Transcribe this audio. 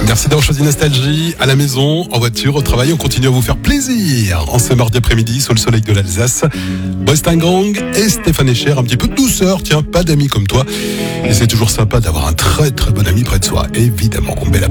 Merci d'avoir choisi Nostalgie. À la maison, en voiture, au travail, on continue à vous faire plaisir. En ce mardi après-midi, sous le soleil de l'Alsace, Westin Gang et Stéphane Echer. Un petit peu de douceur, tiens, pas d'amis comme toi. Et c'est toujours sympa d'avoir un très très bon ami près de soi, évidemment. Belle